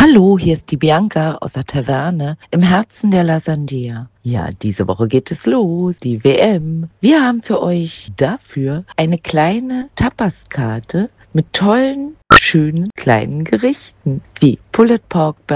Hallo, hier ist die Bianca aus der Taverne im Herzen der Lasandia. Ja, diese Woche geht es los, die WM. Wir haben für euch dafür eine kleine Tapaskarte mit tollen, schönen kleinen Gerichten wie Pulled Pork